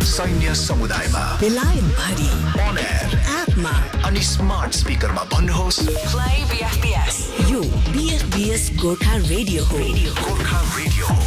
सैन्य समुदायमा, बेलायत भरि, on air, एपमा अनि स्मार्ट स्पिकरमा भन्नुहोस् Play BFBS. यो BFBS गोर्खा रेडियो हो। गोर्खा रेडियो हो।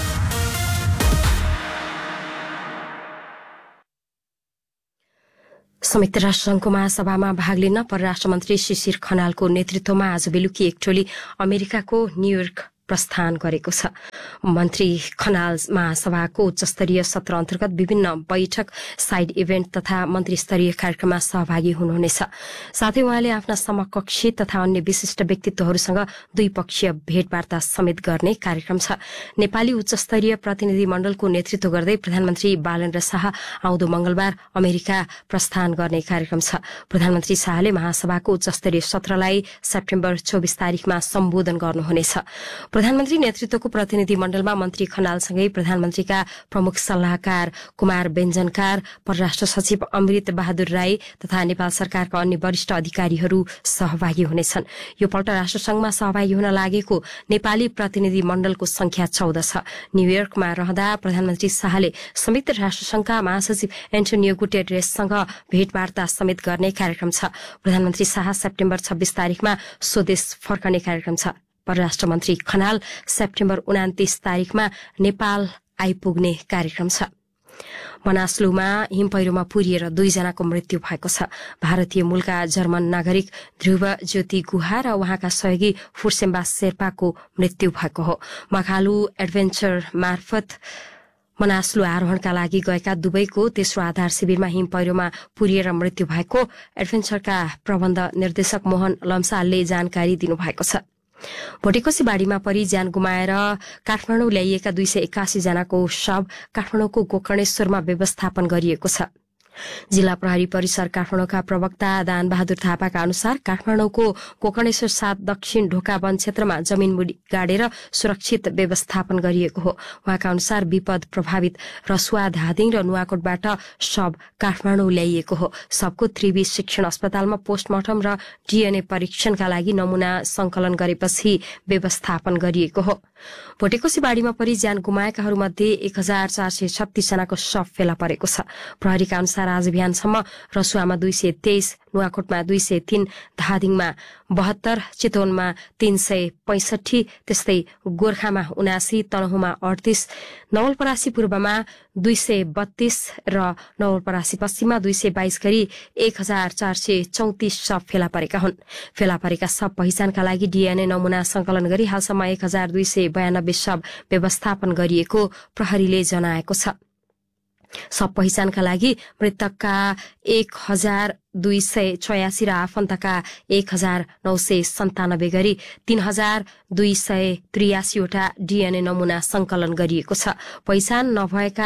संयुक्त राष्ट्रसंघको महासभामा भाग लिन परराष्ट्र मन्त्री शिशिर खनालको नेतृत्वमा आज बेलुकी एक टोली अमेरिकाको न्यूयोर्क प्रस्थान गरेको छ। मन्त्री खनाल महासभाको उच्चस्तरीय सत्र अन्तर्गत विभिन्न बैठक, साइड इभेन्ट तथा मन्त्री स्तरीय कार्यक्रममा सहभागी हुनुहुनेछ। साथै उहाँले आफ्ना समकक्षी तथा अन्य विशिष्ट व्यक्तित्वहरूसँग द्विपक्षीय भेटवार्ता समेत गर्ने कार्यक्रम छ। नेपाली उच्चस्तरीय प्रतिनिधि मण्डलको नेतृत्व गर्दै प्रधानमन्त्री बालेन्द्र शाह आउँदो मंगलबार अमेरिका प्रस्थान गर्ने कार्यक्रम छ। प्रधानमन्त्री शाहले महासभाको उच्चस्तरीय सत्रलाई सेप्टेम्बर 24 तारिखमा सम्बोधन गर्नुहुनेछ। प्रधानमन्त्री नेतृत्वको प्रतिनिधि मण्डलमा मन्त्री खनालसँगै प्रधानमन्त्रीका प्रमुख सल्लाहकार कुमार बेञ्जनकार, परराष्ट्र सचिव अमृत बहादुर राई तथा नेपाल सरकारका अन्य वरिष्ठ अधिकारीहरू सहभागी हुनेछन्। यो पल्ट राष्ट्रसंघमा सहभागी हुन लागेको नेपाली प्रतिनिधि मण्डलको संख्या 14 छ। न्यूयोर्कमा रहँदा प्रधानमन्त्री शाहले संयुक्त राष्ट्रसंघका महासचिव एन्टोनियो गुटेरेससँग भेटवार्ता समेत गर्ने कार्यक्रम छ। प्रधानमन्त्री शाह सेप्टेम्बर 26 तारिखमा स्वदेश फर्कने कार्यक्रम छ। परराष्ट्र मन्त्री खनाल सेप्टेम्बर 29 तारिखमा नेपाल आइपुग्ने कार्यक्रम छ। मनासलुमा हिमपैह्रोमा पुरिएर 2 जनाको मृत्यु भएको छ। भारतीय मूलका जर्मन नागरिक ध्रुव ज्योति गुहा र उहाँका सहयोगी फुर्सेम्बा शेर्पाको मृत्यु भएको हो। मखालु एडभेन्चर मार्फत मनासलु आरोहणका लागि गएका दुवैको तेस्रो आधार शिविरमा हिमपैह्रोमा पुरिएर मृत्यु भएको एडभेन्चरका प्रबन्ध निर्देशक मोहन लम्सालले जानकारी दिनुभएको छ। भोटेकोसी बाढ़ीमा परि ज्यान गुमाएर काठमाडौँ ल्याइएका 281 जनाको शव काठमाडौँको गोकर्णेश्वरमा व्यवस्थापन गरिएको छ। जिल्ला प्रहरी परिसर काठमाडौँका प्रवक्ता दान बहादुर थापाका अनुसार काठमाडौँको गोकर्णेश्वर 7 दक्षिण ढोका वन क्षेत्रमा जमिन मुडी गाडेर सुरक्षित व्यवस्थापन गरिएको हो। उहाँका अनुसार विपद प्रभावित रसुवा, धादिङ र नुवाकोटबाट शव काठमाडौँ ल्याइएको हो। शवको त्रिवी शिक्षण अस्पतालमा पोस्टमार्टम र डीएनए परीक्षणका लागि नमूना संकलन गरेपछि व्यवस्थापन गरिएको हो। भोटेकोसी बाढ़ीमा परि ज्यान गुमाएकाहरूमध्ये 1436 जनाको शव फेला परेको छ। प्रहरीका अनुसार आज बिहानसम्म रसुवामा 223, नुवाकोटमा 203, धादिङमा 72, चितवनमा 365, त्यस्तै गोर्खामा 79, तनहुमा 38, नवलपरासी पूर्वमा 232 र नवलपरासी पश्चिममा 222 गरी 1434 शव फेला परेका हुन्। फेला परेका शव पहिचानका लागि डीएनए नमूना संकलन गरी हालसम्म 1292 शव व्यवस्थापन गरिएको प्रहरीले जनाएको छ। शव पहिचानका लागि मृतकका 1286 र आफन्तका 1997 गरी 3283 वटा डीएनए नमूना संकलन गरिएको छ। पहिचान नभएका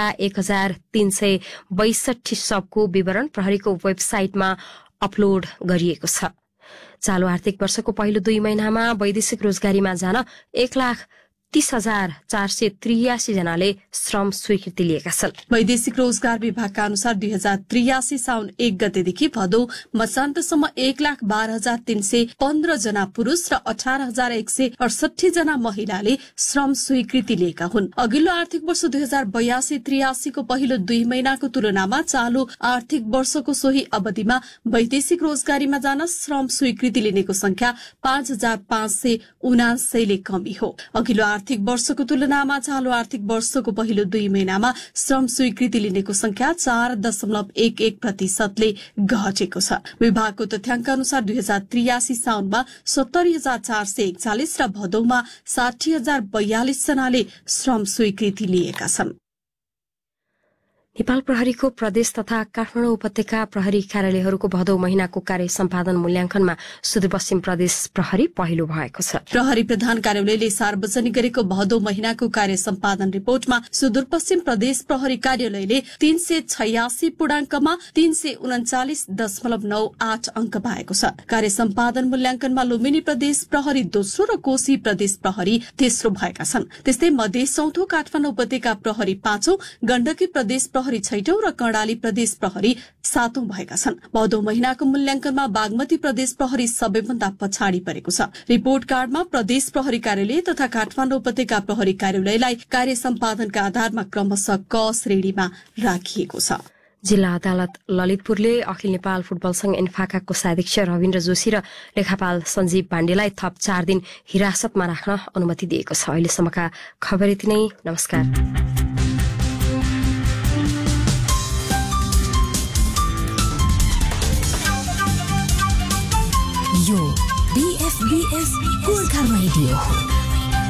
1362 शवको विवरण प्रहरीको वेबसाइटमा अपलोड गरिएको छ। चालू आर्थिक वर्षको पहिलो 2 महिनामा वैदेशिक रोजगारीमा जान 1,30,483 जनाले श्रम स्वीकृति लिएका छन्। वैदेशिक रोजगार विभागका अनुसार 2083 साउन 1 गतेदेखि भदौ मसान्तसम्म 1,12,315 जना पुरूष र 18,168 जना महिलाले श्रम स्वीकृति लिएका हुन्। अघिल्लो आर्थिक वर्ष 2082-83 को पहिलो 2 महिनाको तुलनामा चालू आर्थिक वर्षको सोही अवधिमा वैदेशिक रोजगारीमा जान श्रम स्वीकृति लिनेको संख्या 5,579 ले कमी हो। अघिल्लो आर्थिक वर्षको तुलनामा चालू आर्थिक वर्षको पहिलो 2 महिनामा श्रम स्वीकृति लिनेको संख्या 4.11% ले घटेको छ। विभागको तथ्याङ्क अनुसार 2083 साउनमा 70,441 र भदौमा 60,042 जनाले श्रम स्वीकृति लिएका छन्। नेपाल प्रहरीको प्रदेश तथा काठमाडौँ उपत्यका प्रहरी कार्यालयहरूको भदौ महिनाको कार्य सम्पादन मूल्याङ्कनमा सुदूरपश्चिम प्रदेश प्रहरी पहिलो भएको छ। प्रहरी प्रधान कार्यालयले सार्वजनिक गरेको भदौ महिनाको कार्य सम्पादन रिपोर्टमा सुदूरपश्चिम प्रदेश प्रहरी कार्यालयले 386 पूर्णाङ्कमा 339.98 अंक पाएको छ। कार्य सम्पादन मूल्याङ्कनमा लुम्बिनी प्रदेश प्रहरी दोस्रो र कोशी प्रदेश प्रहरी तेस्रो भएका छन्। त्यस्तै मधेस चौथो, काठमाडौँ उपत्यका प्रहरी 5औं, गण्डकी प्रदेश प्रहरी 6औं र कर्णाली प्रदेश प्रहरी 7औं भएका छन्। भदौ महिनाको मूल्याङ्कनमा बागमती प्रदेश प्रहरी सबैभन्दा पछाडि परेको छ। रिपोर्ट कार्डमा प्रदेश प्रहरी कार्यालय तथा काठमाडौँ उपत्यका प्रहरी कार्यालयलाई कार्य सम्पादनका आधारमा क्रमशः क श्रेणीमा राखिएको छ। जिल्ला अदालत ललितपुरले अखिल नेपाल फुटबल संघ एन्फाका कोषाध्यक्ष रविन्द्र जोशी र लेखापाल सञ्जीव पाण्डेलाई थप 4 दिन हिरासतमा राख्न अनुमति दिएको छ। अहिलेसम्मका खबर यति नै। नमस्कार। यो BFBS गोर्खा रेडियो हो।